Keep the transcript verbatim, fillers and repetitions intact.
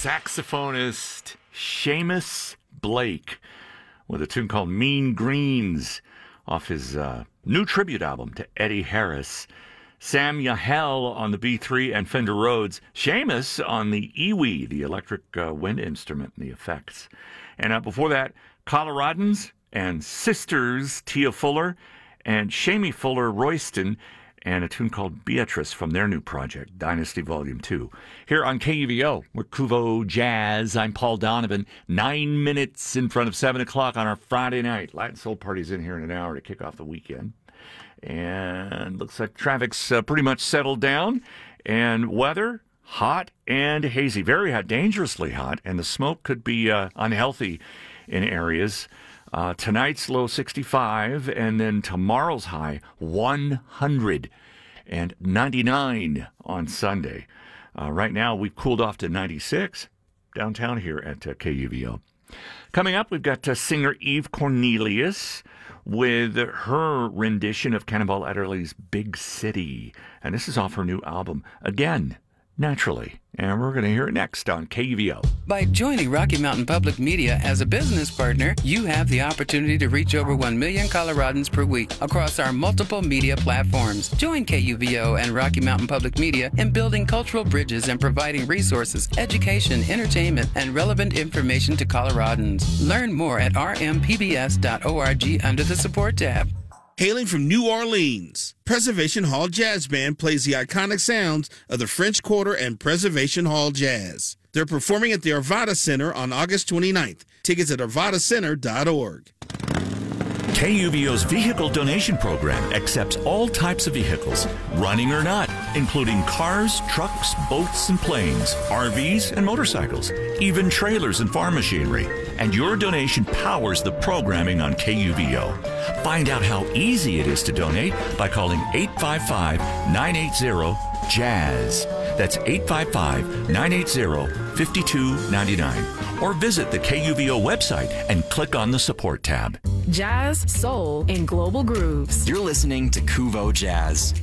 saxophonist Seamus Blake with a tune called Mean Greens off his uh, new tribute album to Eddie Harris. Sam Yahel on the B three and Fender Rhodes. Seamus on the Iwi, the electric uh, wind instrument and the effects. And uh, before that, Coloradans and Sisters Tia Fuller and Shamie Fuller Royston, and a tune called Beatrice from their new project, Dynasty Volume two. Here on K U V O, we're Kuvo Jazz. I'm Paul Donovan. Nine minutes in front of seven o'clock on our Friday night. Latin Soul Party's in here in an hour to kick off the weekend. And looks like traffic's uh, pretty much settled down. And weather, hot and hazy. Very hot, dangerously hot. And the smoke could be uh, unhealthy in areas. Uh, tonight's low sixty-five, and then tomorrow's high one hundred ninety-nine on Sunday. Uh, right now, we've cooled off to ninety-six downtown here at uh, K U V O. Coming up, we've got uh, singer Eve Cornelius with her rendition of Cannonball Adderley's Big City. And this is off her new album, Again, Naturally. And we're going to hear it next on K U V O. By joining Rocky Mountain Public Media as a business partner, you have the opportunity to reach over one million Coloradans per week across our multiple media platforms. Join K U V O and Rocky Mountain Public Media in building cultural bridges and providing resources, education, entertainment, and relevant information to Coloradans. Learn more at r m p b s dot org under the Support tab. Hailing from New Orleans, Preservation Hall Jazz Band plays the iconic sounds of the French Quarter and Preservation Hall Jazz. They're performing at the Arvada Center on August twenty-ninth. Tickets at arvada center dot org. K U V O's vehicle donation program accepts all types of vehicles, running or not, including cars, trucks, boats, and planes, R Vs, and motorcycles, even trailers and farm machinery. And your donation powers the programming on K U V O. Find out how easy it is to donate by calling eight five five, nine eight zero, JAZZ. That's eight five five, nine eight zero, five two nine nine. Or visit the K U V O website and click on the Support tab. Jazz, soul, and global grooves. You're listening to Kuvo Jazz.